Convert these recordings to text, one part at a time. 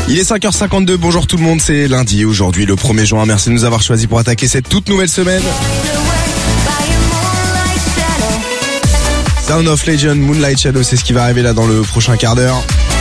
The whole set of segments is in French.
Il est 5h52, bonjour tout le monde, c'est lundi, aujourd'hui le 1er juin. Merci de nous avoir choisis pour attaquer cette toute nouvelle semaine. Sound of Legend, Moonlight Shadow, c'est ce qui va arriver là dans le prochain quart d'heure.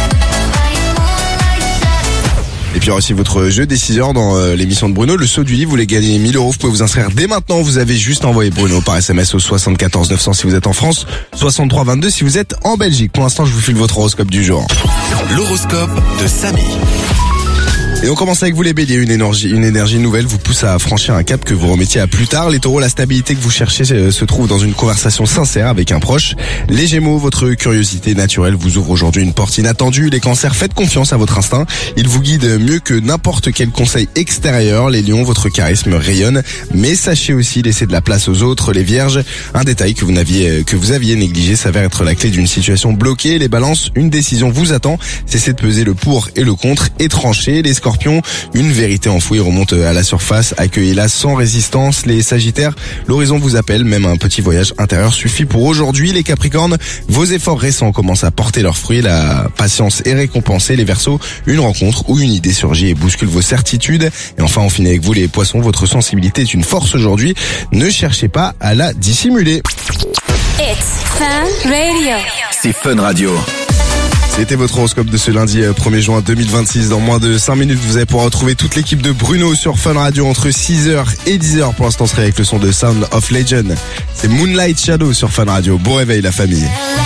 Et puis il y aura aussi votre jeu déciseur dans l'émission de Bruno, le saut du lit. Vous voulez gagner 1000 €, vous pouvez vous inscrire dès maintenant. Vous avez juste envoyé Bruno par SMS au 74 900 si vous êtes en France, 63 22 si vous êtes en Belgique. Pour l'instant, je vous file votre horoscope du jour. L'horoscope de Samy. Et on commence avec vous les béliers, une énergie nouvelle vous pousse à franchir un cap que vous remettiez à plus tard. Les taureaux, la stabilité que vous cherchez se trouve dans une conversation sincère avec un proche. Les gémeaux, votre curiosité naturelle vous ouvre aujourd'hui une porte inattendue. Les cancers, faites confiance à votre instinct. Il vous guide mieux que n'importe quel conseil extérieur. Les lions, votre charisme rayonne, mais sachez aussi laisser de la place aux autres. Les vierges, un détail que vous aviez négligé s'avère être la clé d'une situation bloquée. Les balances, une décision vous attend. Cessez de peser le pour et le contre et tranchez. Les scorpions, une vérité enfouie remonte à la surface, accueillez-la sans résistance. Les sagittaires, l'horizon vous appelle, même un petit voyage intérieur suffit pour aujourd'hui. Les capricornes, vos efforts récents commencent à porter leurs fruits, la patience est récompensée. Les verseaux, une rencontre ou une idée surgit et bouscule vos certitudes. Et enfin, on finit avec vous les poissons, votre sensibilité est une force aujourd'hui, ne cherchez pas à la dissimuler. It's Fun Radio. C'est Fun Radio. C'était votre horoscope de ce lundi 1er juin 2026. Dans moins de 5 minutes, vous allez pouvoir retrouver toute l'équipe de Bruno sur Fun Radio entre 6h et 10h. Pour l'instant, on serait avec le son de Sound of Legend. C'est Moonlight Shadow sur Fun Radio. Bon réveil la famille.